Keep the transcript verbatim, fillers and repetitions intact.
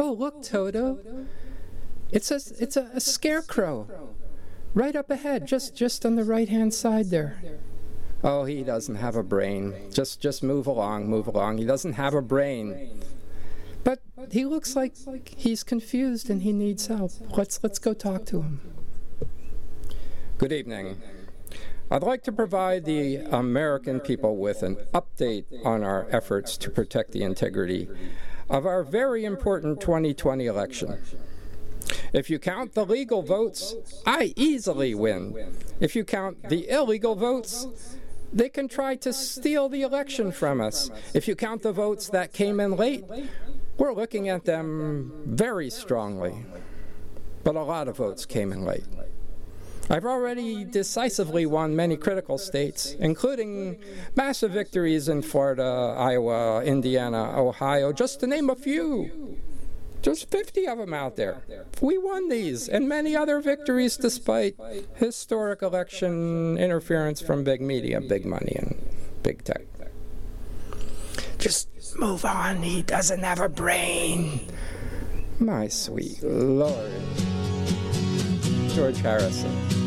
Oh, look, Toto. It's a, it's a, a scarecrow. Right up ahead, just, just on the right-hand side there. Oh, he doesn't have a brain. Just, just move along, move along. He doesn't have a brain. But he looks like he's confused and he needs help. Let's, let's go talk to him. Good evening. I'd like to provide the American people with an update on our efforts to protect the integrity of our very important twenty twenty election. If you count the legal votes, I easily win. If you count the illegal votes, they can try to steal the election from us. If you count the votes that came in late, we're looking at them very strongly. But a lot of votes came in late. I've already decisively won many critical states, including massive victories in Florida, Iowa, Indiana, Ohio, just to name a few. There's fifty of them out there. We won these and many other victories despite historic election interference from big media, big money, and big tech. Just move on, he doesn't have a brain. My sweet Lord. George Harrison.